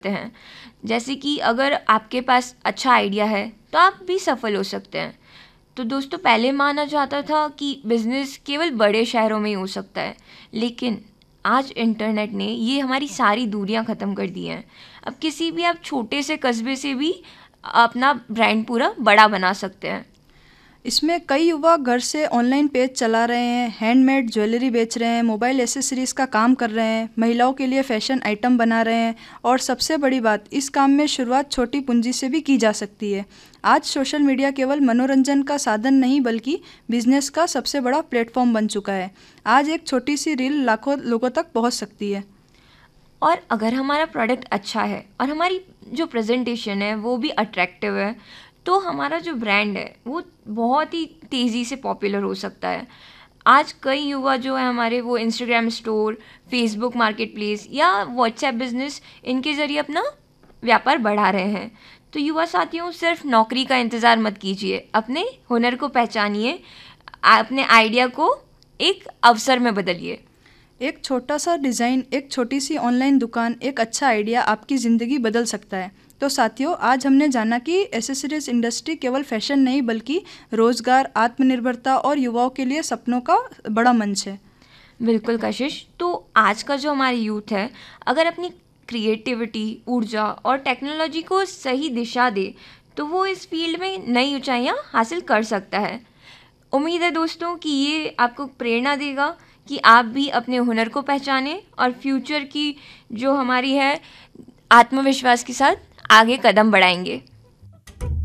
हैं। जैसे कि अगर आपके पास अच्छा आइडिया है तो आप भी सफल हो सकते हैं। तो दोस्तों, पहले माना जाता था कि बिजनेस केवल बड़े शहरों में ही हो सकता है, लेकिन आज इंटरनेट ने ये हमारी सारी दूरियां ख़त्म कर दी हैं। अब किसी भी आप छोटे से कस्बे से भी अपना ब्रांड पूरा बड़ा बना सकते हैं। इसमें कई युवा घर से ऑनलाइन पेज चला रहे हैं, हैंडमेड ज्वेलरी बेच रहे हैं, मोबाइल एसेसरीज का काम कर रहे हैं, महिलाओं के लिए फैशन आइटम बना रहे हैं। और सबसे बड़ी बात, इस काम में शुरुआत छोटी पूंजी से भी की जा सकती है। आज सोशल मीडिया केवल मनोरंजन का साधन नहीं बल्कि बिजनेस का सबसे बड़ा प्लेटफॉर्म बन चुका है। आज एक छोटी सी रील लाखों लोगों तक पहुंच सकती है। और अगर हमारा प्रोडक्ट अच्छा है और हमारी जो प्रेजेंटेशन है वो भी अट्रैक्टिव है, तो हमारा जो ब्रांड है वो बहुत ही तेज़ी से पॉपुलर हो सकता है। आज कई युवा जो है हमारे, वो Instagram store, Facebook market place या व्हाट्सएप बिजनेस, इनके ज़रिए अपना व्यापार बढ़ा रहे हैं। तो युवा साथियों, सिर्फ नौकरी का इंतज़ार मत कीजिए, अपने हुनर को पहचानिए, अपने आइडिया को एक अवसर में बदलिए। एक छोटा सा डिज़ाइन, एक छोटी सी ऑनलाइन दुकान, एक अच्छा आइडिया आपकी ज़िंदगी बदल सकता है। तो साथियों, आज हमने जाना कि एसेसरीज इंडस्ट्री केवल फैशन नहीं बल्कि रोज़गार, आत्मनिर्भरता और युवाओं के लिए सपनों का बड़ा मंच है। बिल्कुल कशिश। तो आज का जो हमारी यूथ है, अगर अपनी क्रिएटिविटी, ऊर्जा और टेक्नोलॉजी को सही दिशा दे तो वो इस फील्ड में नई ऊंचाइयां हासिल कर सकता है। उम्मीद है दोस्तों कि ये आपको प्रेरणा देगा कि आप भी अपने हुनर को पहचानें और फ्यूचर की जो हमारी है, आत्मविश्वास के साथ आगे कदम बढ़ाएंगे।